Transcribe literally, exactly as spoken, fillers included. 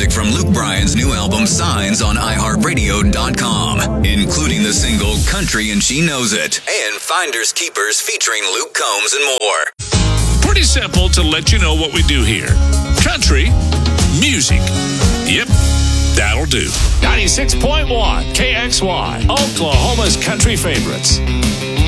music from Luke Bryan's new album Signs on i heart radio dot com, including the single Country and She Knows It, and Finders Keepers featuring Luke Combs and more. Pretty simple to let you know what we do here. Country music. Yep, that'll do. ninety-six point one K X Y, Oklahoma's country favorites.